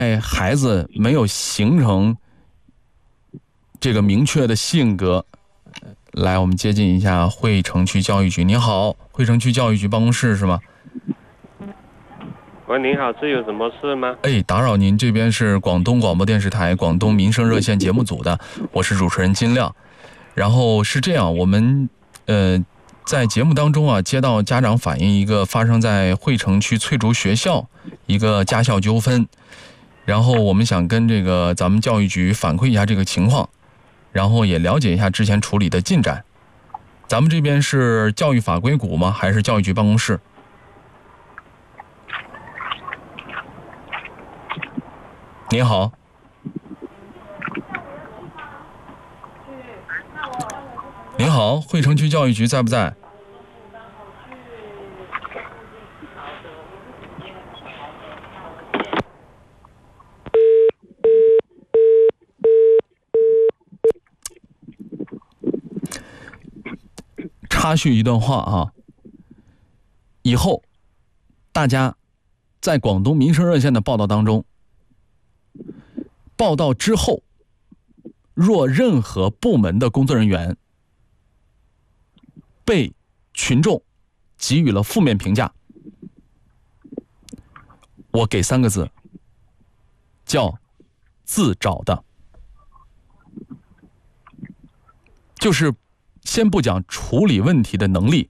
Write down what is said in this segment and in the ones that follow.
孩子没有形成这个明确的性格。来，我们接近一下惠城区教育局。您好，惠城区教育局办公室是吗？ 喂，您好，是有什么事吗？ 打扰您，这边是广东广播电视台广东民生热线节目组的，我是主持人金亮。然后是这样，我们在节目当中啊，接到家长反映一个发生在惠城区翠竹学校一个家校纠纷，然后我们想跟这个咱们教育局反馈一下这个情况，然后也了解一下之前处理的进展。咱们这边是教育法规股吗？还是教育局办公室？您好。您好，惠城区教育局在不在？插叙一段话啊，以后大家在广东民生热线的报道当中，报道之后，若任何部门的工作人员被群众给予了负面评价，我给3个字，叫自找的。就是先不讲处理问题的能力，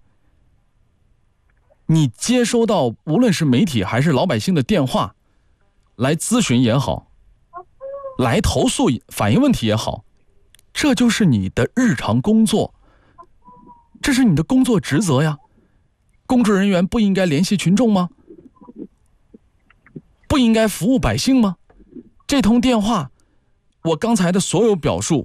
你接收到无论是媒体还是老百姓的电话来咨询也好，来投诉反映问题也好，这就是你的日常工作，这是你的工作职责呀。公职人员不应该联系群众吗？不应该服务百姓吗？这通电话，我刚才的所有表述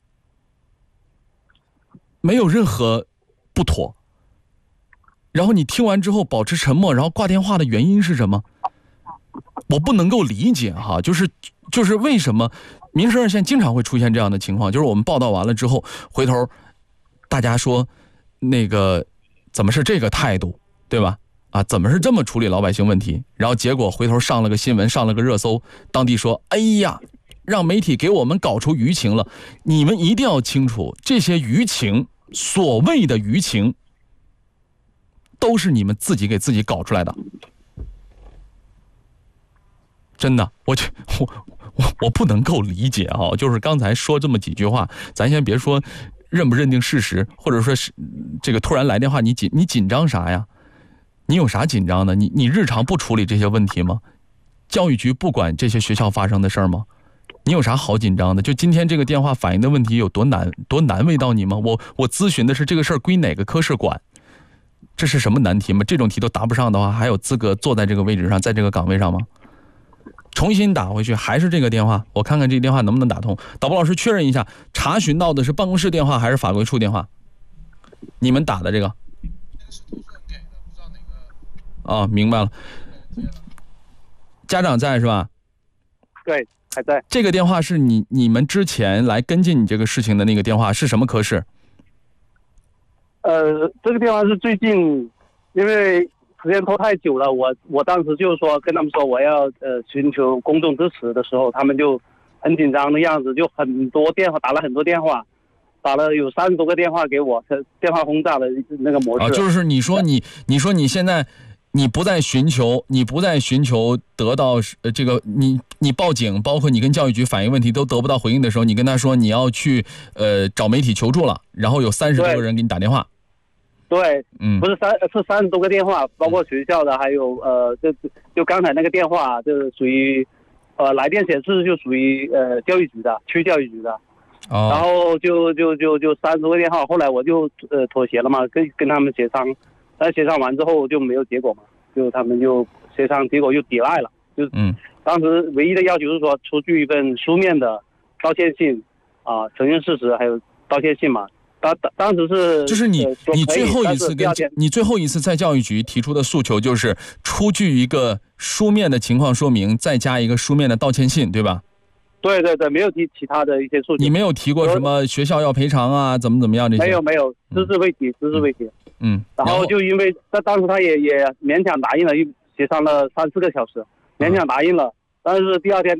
没有任何不妥。然后你听完之后保持沉默，然后挂电话的原因是什么？我不能够理解哈，就是为什么民生热线经常会出现这样的情况，就是我们报道完了之后，回头大家说那个怎么是这个态度，对吧？啊，怎么是这么处理老百姓问题？然后结果回头上了个新闻，上了个热搜，当地说，哎呀，让媒体给我们搞出舆情了。你们一定要清楚，这些舆情，所谓的舆情，都是你们自己给自己搞出来的。真的，我不能够理解啊！就是刚才说这么几句话，咱先别说认不认定事实，或者说是这个突然来电话，你紧张啥呀？你有啥紧张的？你日常不处理这些问题吗？教育局不管这些学校发生的事儿吗？你有啥好紧张的？就今天这个电话反映的问题有多难为到你吗？我咨询的是这个事儿归哪个科室管，这是什么难题吗？这种题都答不上的话，还有资格坐在这个位置上，在这个岗位上吗？重新打回去，还是这个电话，我看看这个电话能不能打通。导播老师确认一下，查询到的是办公室电话还是法规处电话？你们打的这个？啊，明白了。家长在是吧？ 对，还在。 这个电话是你们之前来跟进你这个事情的那个电话，是什么科室？ 这个电话是最近，因为时间拖太久了，我当时就说跟他们说我要寻求公众支持的时候，他们就很紧张的样子，就很多电话打了很多电话，打了有30多个电话给我，电话轰炸的那个模式。 就是你说你现在你不再寻求得到这个你报警，包括你跟教育局反映问题都得不到回应的时候，你跟他说你要去找媒体求助了，然后有30多个人给你打电话。 对，不是30多个电话，包括学校的，还有就刚才那个电话，就是属于来电显示就属于教育局的，区教育局的。然后就30多个电话，后来我就妥协了嘛，跟他们协商，但协商完之后就没有结果嘛，就他们就协商结果又抵赖了，就当时唯一的要求是说出具一份书面的道歉信啊，承认事实还有道歉信嘛。当时是就是你最后一次在教育局提出的诉求就是出具一个书面的情况说明，再加一个书面的道歉信，对吧？ 对，没有提其他的一些诉求。 你没有提过什么学校要赔偿啊，怎么样这些？ 没有，只字未提。然后就因为当时他也勉强答应了，协商了3-4个小时，勉强答应了。 但是第二天。